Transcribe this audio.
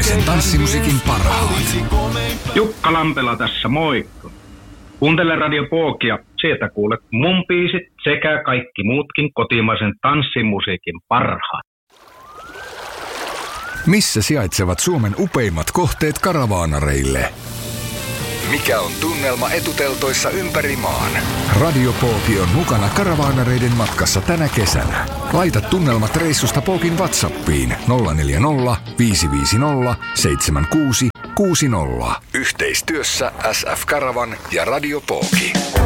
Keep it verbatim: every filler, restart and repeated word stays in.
Suomalaisen tanssimusiikin parhaat. Jukka Lampela tässä, moikka. Kuuntele Radio Pookia, sieltä kuulet mun biisit sekä kaikki muutkin kotimaisen tanssimusiikin parhaat. Missä sijaitsevat Suomen upeimmat kohteet karavaanareille? Mikä on tunnelma etuteltoissa ympäri maan? Radio Pooki on mukana karavaanareiden matkassa tänä kesänä. Laita tunnelmat reissusta Pookin WhatsAppiin nolla neljä nolla viisi viisi nolla seitsemän kuusi kuusi nolla. Yhteistyössä S F Karavan ja Radio Pooki.